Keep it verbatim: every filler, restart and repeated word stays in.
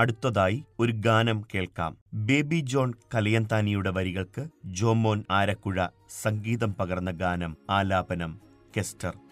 അടുത്തതായി ഒരു ഗാനം കേൾക്കാം. ബേബി ജോൺ കലയന്താനിയുടെ വരികൾക്ക് ജോമോൻ ആരക്കുഴ സംഗീതം പകർന്ന ഗാനം. ആലാപനം കെസ്റ്റർ.